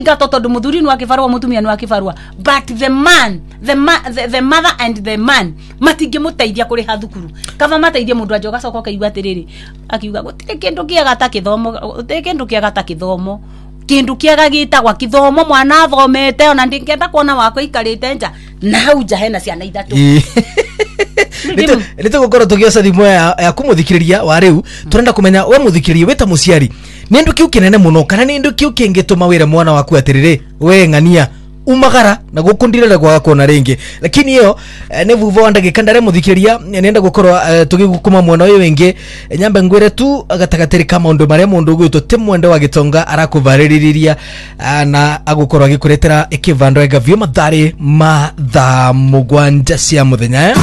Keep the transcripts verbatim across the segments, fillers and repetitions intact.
Gatoto do muthuri no akifarwa mutumia no akifarwa, but the man the, ma, the the mother and the man matinge muteithia kuri ha thukuru kava mateithia mundu ajoga coka kaigwa atiriri akiuga gutire kindu kiaga ta kithomo gutire kindu kiaga ta kithomo kindu kiaga gitagwa kithomo mwana athomete ona ndingenda kuona wako ikarite nja na hau nja hena ciana ithatu Nito nito gukora tugiosa thimo ya, ya kumuthikiriria wa riu turenda kumenya we muthikiririe weta muciari ni ndu kiu kinene muno kana ni ndu kiu kingituma wira mwana waku atiriri we ngania umagara na gukundirira kwa kona ringi lakini yo eh, ne vuvo ndagika ndare muthikiriria nenda gukorwa eh, tugigukuma mwana uyu wingi eh, nyamba ngwire tu agatagatere kama undu maria mundu gwito timwende wa Gitonga arakuvaririria uh, na agukorwa gikuretera ikivando egavio mathari matha mugwanja cia muthenya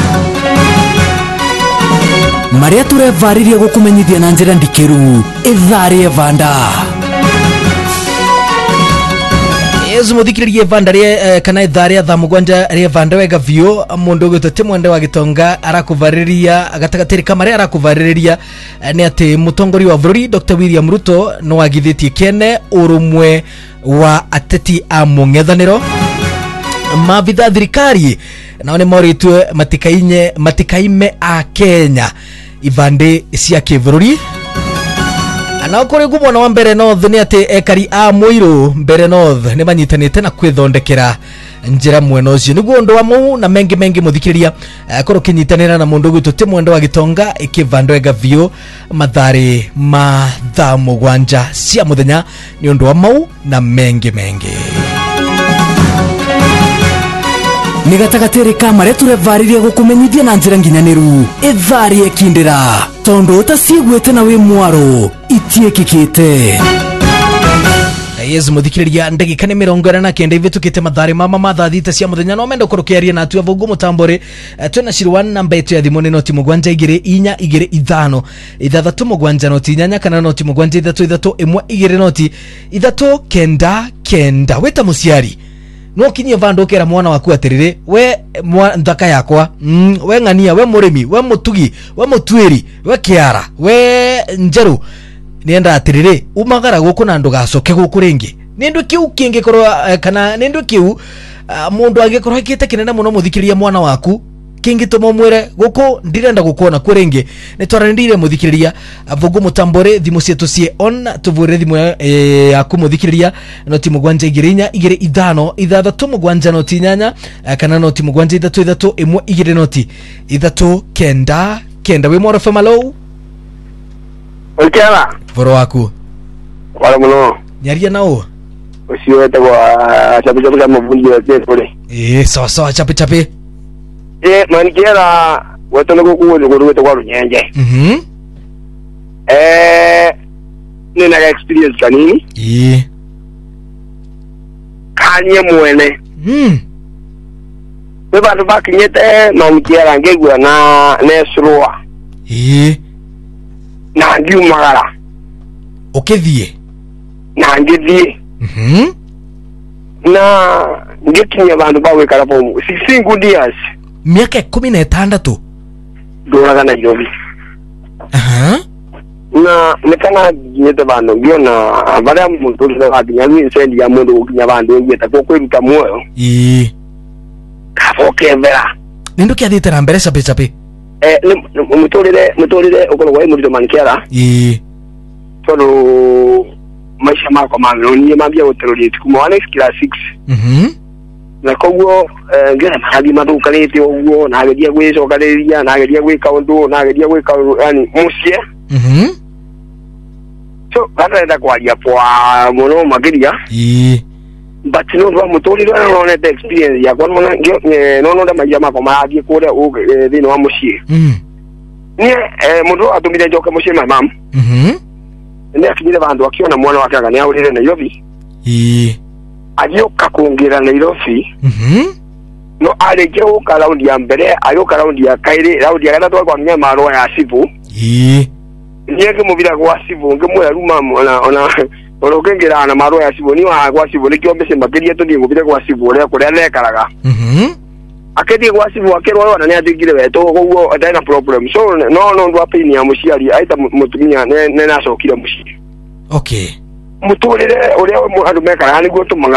maria turevariria gukumenyithia na njira ndikiru ithari evanda Yezu muthikiririe vanda rie uh, kana ithari tha mugwanja rie vanda wega vio mundu gwito timwende wa Gitonga arakuvariria agatagatere kama ria arakuvariria uh, ni ati mutongori wa bururi Doctor William Ruto no wagithitie kene urumwe wa ateti a mungethaniro mavitha thirikari naone moritwe matikainye matikaime a Kenya ivande cia kibururi ana kuri gumona wa mbere north ni ati ekari a Muiru mbere north ni manyitanite na kwithondekera njira mweno ucio niguo ndo wa mu na mengi mengi muthikiriria akoro kinyitanira na mundu gwitu timwende wa Gitonga ikivando egavio mathari ma tha mugwanja cia muthenya ni undu wa mau na mengi mengi Nigatagateri kamare turevariria gukumenyithia na njira nginyaniru ithari ekindira tondo utasiigwete na wi mwaro itiekikite Yezu muthikiriria ndagika ni mirongo ina na kenda ivitukite mathari mama matha thita cia muthenya no mendo kurukiaria na atu avungu mutambore twina shirwan namba yetu ya thimu ni noti mugwanja igire inya igire ithano ithathatu mugwanja noti inyanya kana noti mugwanja ithatu ithatu imwe igire noti ithatu kenda kenda weta muciari no kinye vando kera mwana waku atirire we ndaka yakwa mm, we ngania we murimi we mutugi we mutwiri we kiara we njeru nienda atirire umagara guku na ndu gacoke guku ringi nindu kiu kingi korwa uh, kana nindu kiu uh, mundu agikorwa kite kinene muno muthikiriria mwana waku kingi tumomwire guku ndirenda gukona ku ringi nitwarandire muthikiriria avungu mutambore thimu cietu cie on tuvure thimu e, yaku muthikiriria noti mugwanja igirinya igire ithano ithathatu mugwanja noti inyanya kana noti mugwanja ithatu ithatu imwe igire noti ithatu kenda kenda we mwaro famalo Okela voro waku wala muno nyaria nao usiwete kwa chapi chapi kama bundi ya tepole eh sawa sawa chapi chapi eh manikera watono kukuwe kuruwete kwa runyenje mhm eh nina experience kanini eh kanye mwene mhm beba ndo bakinyete no mkiera ngegwa na nesruwa eh na ndiumagara okethie na ngithie mhm na ngekinya bandu bawe karapo sixteen good years miaka kumi na itandatu doraga na jobi aha na nekana nyete bandu biona baria muntu ndo akinya ni sendi ya mundu ukinya bandu ngeta ko kwiruta moyo eh kafoke mbera nindu kiathite na mbere chapi chapi eh mutorire mutorire ukorwa imurito manikera eh tolo maisha mako mamoni mambia uterori kuma one class six mhm na koguo ngera mahali maduka lete uguo na agedia gweso kaleria na agedia gweka undu na agedia gweka yani musie mhm so bana enda kwa ya kwa mono mageria eh but no ndo mutorire no no the experience ya kwa mono no no da maisha mako maagi kore u thino wa musie mhm ni eh mundu atumire njoke musie mam mhm ndio akinyire bandu akiona mwana wake agania urire na yobi eh agioka kuongerera Nairobi mhm no areke uka round ya mbere ayoka round ya kaire round ya gatatu kwa nya maro ya sibu eh nyeke mubira kwa sibu ngemwe ruma ona ona orokengera na maro ya sibu ni wa kwa sibu ni kiombe sembakiria to ndi mubira kwa sibu ore kuria nekaraga mhm akedi kwa sibu akerwa wana ni atigire weto koguo ataina problem so no no ndo apini ya mushiari aita mutumia ne ne nasokira mushiri okay muturire uria andu mekaraga niguo tumaga